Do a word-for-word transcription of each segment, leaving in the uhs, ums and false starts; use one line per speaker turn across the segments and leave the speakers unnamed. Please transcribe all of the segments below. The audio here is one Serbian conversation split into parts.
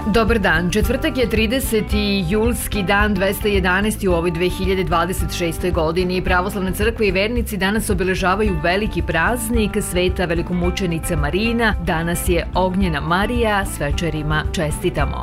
Dobar dan, četvrtak je trideseti julski dan dvesta jedanaesti u ovoj dve hiljade dvadeset šestoj godini. Pravoslavne crkve i vernici danas obeležavaju veliki praznik Sveta velikomučenica Marina. Danas je Ognjena Marija, s večerima čestitamo.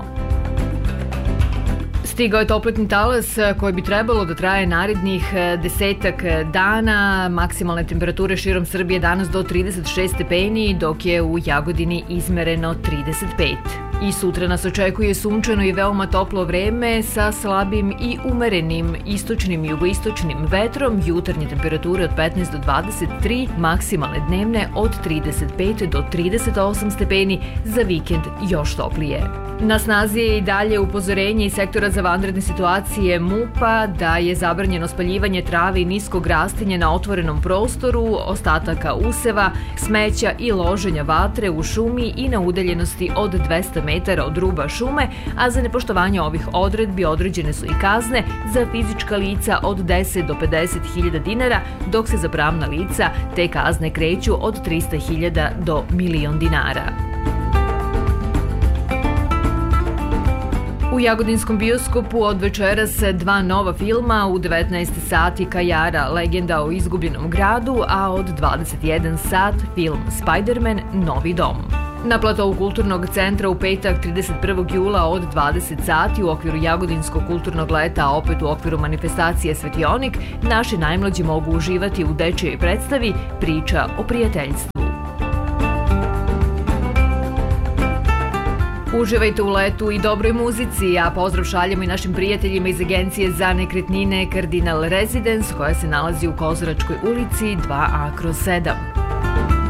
Stigao je topletni talas koji bi trebalo da traje narednih desetak dana. Maksimalne temperature širom Srbije danas do trideset šest stepeni, dok je u Jagodini izmereno trideset pet. I sutra nas očekuje sunčano i veoma toplo vreme sa slabim i umerenim istočnim i jugoistočnim vetrom, jutarnje temperature od petnaest do dvadeset tri, maksimalne dnevne od trideset pet do trideset osam stepeni, za vikend još toplije. Na snazi je i dalje upozorenje iz sektora za vanredne situacije M U P-a da je zabranjeno spaljivanje trave i niskog rastinja na otvorenom prostoru, ostataka useva, smeća i loženja vatre u šumi i na udaljenosti od dvesta metara od ruba šume, a za nepoštovanje ovih odredbi određene su i kazne za fizička lica od deset do pedeset hiljada dinara, dok se za pravna lica te kazne kreću od trista hiljada do milion dinara. U Jagodinskom bioskopu od večeras dva nova filma, u devetnaest sati Kajara, legenda o izgubljenom gradu, a od dvadeset jedan sat film Spider-Man, Novi dom. Na platovu Kulturnog centra u petak trideset prvog jula od dvadeset sati u okviru Jagodinskog kulturnog leta, a opet u okviru manifestacije Svetionik, naši najmlađi mogu uživati u dečijoj predstavi Priča o prijateljstvu. Uživajte u letu i dobroj muzici, a pozdrav šaljemo i našim prijateljima iz Agencije za nekretnine Kardinal Residence, koja se nalazi u Kozaračkoj ulici dva A kroz sedam.